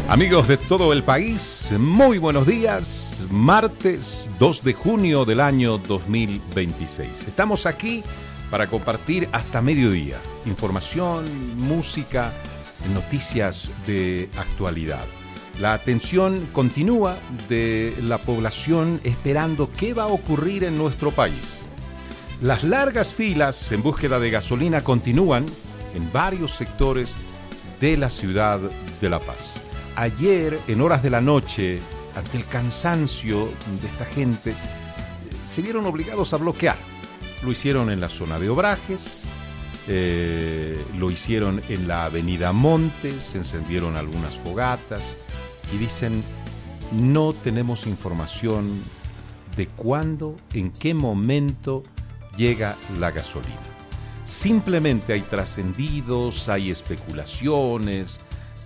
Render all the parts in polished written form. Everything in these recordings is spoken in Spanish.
Amigos de todo el país, muy buenos días. Martes 2 de junio del año 2026. Estamos aquí para compartir hasta mediodía información, música, noticias de actualidad. La atención continúa de la población esperando qué va a ocurrir en nuestro país. Las largas filas en búsqueda de gasolina continúan en varios sectores de la ciudad de La Paz. Ayer, en horas de la noche, ante el cansancio de esta gente, se vieron obligados a bloquear. Lo hicieron en la zona de Obrajes, lo hicieron en la avenida Montes, se encendieron algunas fogatas y dicen, no tenemos información de cuándo, en qué momento llega la gasolina. Simplemente hay trascendidos, hay especulaciones.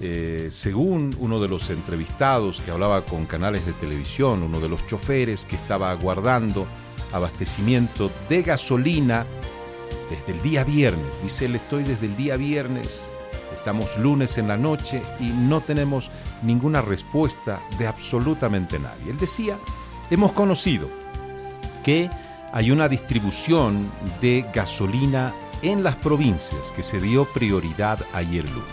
Según uno de los entrevistados que hablaba con canales de televisión, uno de los choferes que estaba aguardando abastecimiento de gasolina desde el día viernes, dice él, estoy desde el día viernes, estamos lunes en la noche y no tenemos ninguna respuesta de absolutamente nadie. Él decía, hemos conocido que hay una distribución de gasolina en las provincias que se dio prioridad ayer lunes.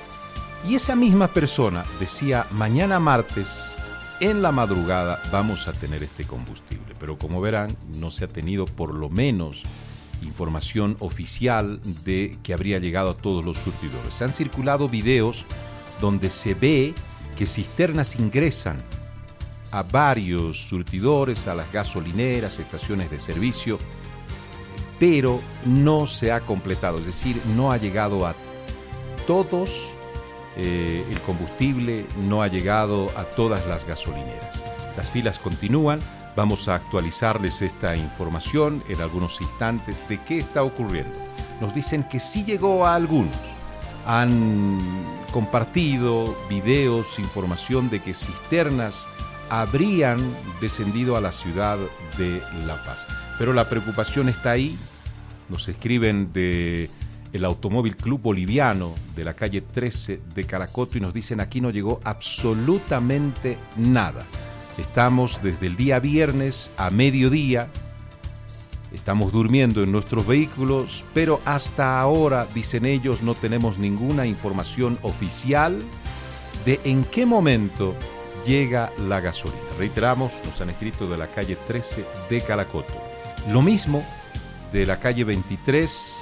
Y esa misma persona decía, mañana martes, en la madrugada, vamos a tener este combustible. Pero como verán, no se ha tenido por lo menos información oficial de que habría llegado a todos los surtidores. Se han circulado videos donde se ve que cisternas ingresan a varios surtidores, a las gasolineras, estaciones de servicio, pero no se ha completado, es decir, no ha llegado a todos. El combustible no ha llegado a todas las gasolineras. Las filas continúan. Vamos a actualizarles esta información en algunos instantes de qué está ocurriendo. Nos dicen que sí llegó a algunos. Han compartido videos, información de que cisternas habrían descendido a la ciudad de La Paz. Pero la preocupación está ahí. Nos escriben de el Automóvil Club Boliviano de la calle 13 de Caracoto y nos dicen aquí no llegó absolutamente nada. Estamos desde el día viernes a mediodía, estamos durmiendo en nuestros vehículos, pero hasta ahora, dicen ellos, no tenemos ninguna información oficial de en qué momento llega la gasolina. Reiteramos, nos han escrito de la calle 13 de Caracoto. Lo mismo de la calle 23